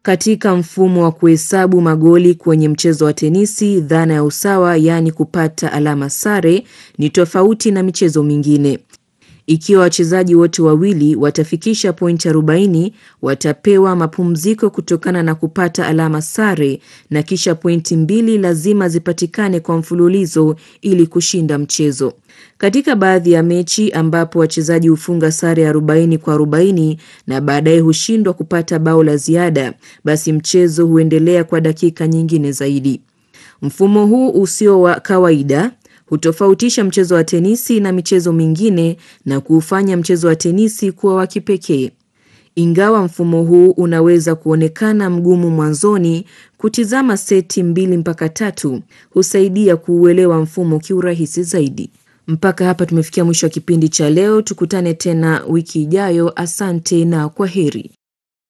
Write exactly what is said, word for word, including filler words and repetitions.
Katika mfumo wa kuhesabu magoli kwenye mchezo wa tenisi, dhana ya usawa, yaani kupata alama sare, ni tofauti na michezo mingine. Ikiwa wachezaji wote wawili watafikisha pointi arobaini, watapewa mapumziko kutokana na kupata alama sare, na kisha pointi mbili lazima zipatikane kwa mfululizo ili kushinda mchezo. Katika baadhi ya mechi ambapo wachezaji hufunga sare arobaini kwa arobaini na baadaye hushindwa kupata bao la ziada, basi mchezo huendelea kwa dakika nyingine zaidi. Mfumo huu usio wa kawaida hutofautisha mchezo wa tenisi na michezo mingine na kuufanya mchezo wa tenisi kuwa wa kipekee. Ingawa mfumo huu unaweza kuonekana mgumu mwanzoni, kutizama seti mbili mpaka tatu husaidia kuuelewa mfumo kiurahisi zaidi. Mpaka hapa tumefikia mwisho wa kipindi cha leo. Tukutane tena wiki ijayo. Asante na kwaheri.